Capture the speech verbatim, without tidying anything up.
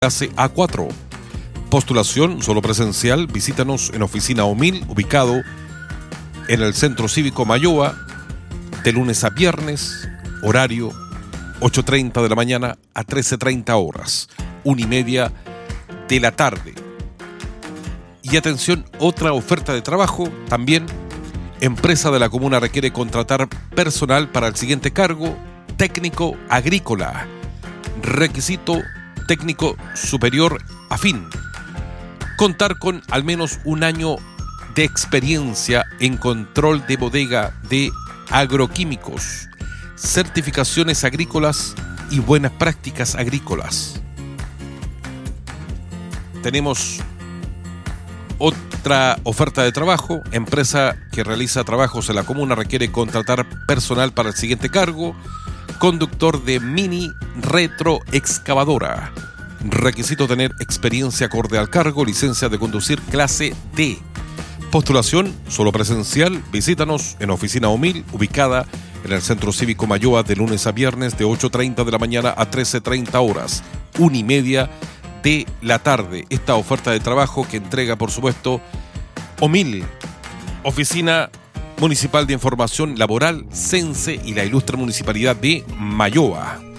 clase A cuatro. Postulación solo presencial. Visítanos en Oficina Omil, ubicado en el Centro Cívico Mayoa, de lunes a viernes, horario ocho treinta de la mañana a trece treinta horas, una y media de la tarde. Y atención, otra oferta de trabajo también. Empresa de la comuna requiere contratar personal para el siguiente cargo: técnico agrícola. Requisito: técnico superior afín. Contar con al menos un año de experiencia en control de bodega de agroquímicos, certificaciones agrícolas y buenas prácticas agrícolas. Tenemos otra oferta de trabajo. Empresa que realiza trabajos en la comuna requiere contratar personal para el siguiente cargo: conductor de mini retroexcavadora. Requisito: tener experiencia acorde al cargo, licencia de conducir clase D. Postulación solo presencial. Visítanos en Oficina Omil, ubicada en el Centro Cívico Mayoa, de lunes a viernes de ocho treinta de la mañana a trece treinta horas, una y media de la tarde. Esta oferta de trabajo que entrega, por supuesto, Omil, Oficina Municipal de Información Laboral, CENSE y la Ilustre Municipalidad de Mayoa.